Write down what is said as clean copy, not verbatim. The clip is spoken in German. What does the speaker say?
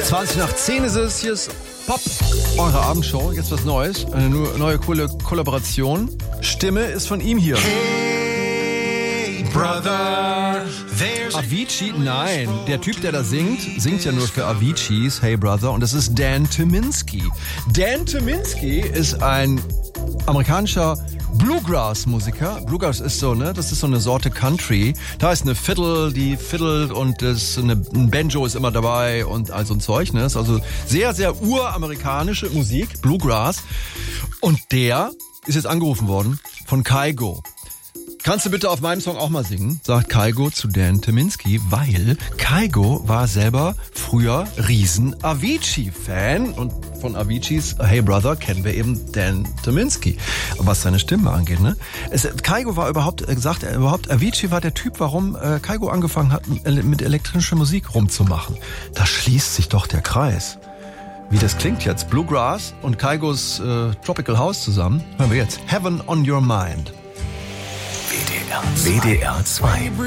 20 nach 10 ist es. Hier ist Pop, eure Abendshow. Jetzt was Neues. Eine neue coole Kollaboration. Stimme ist von ihm hier. Hey, brother, Avicii? Nein. Der Typ, der da singt ja nur für Avicii's Hey Brother. Und das ist Dan Tyminski. Dan Tyminski ist ein amerikanischer Bluegrass-Musiker. Bluegrass ist so, ne? Das ist so eine Sorte Country. Da ist eine Fiddle, die fiddelt und ein Banjo ist immer dabei und all so ein Zeug, ne? Ist also sehr, sehr uramerikanische Musik, Bluegrass. Und der ist jetzt angerufen worden von Kygo. Kannst du bitte auf meinem Song auch mal singen? Sagt Kygo zu Dan Tyminski, weil Kygo war selber früher riesen Avicii-Fan und von Avicii's Hey Brother kennen wir eben Dan Tyminski, was seine Stimme angeht, ne? Kygo war überhaupt, Avicii war der Typ, warum Kygo angefangen hat, mit elektronischer Musik rumzumachen. Da schließt sich doch der Kreis. Wie das klingt jetzt, Bluegrass und Kygos Tropical House zusammen, hören wir jetzt Heaven on Your Mind. WDR 2.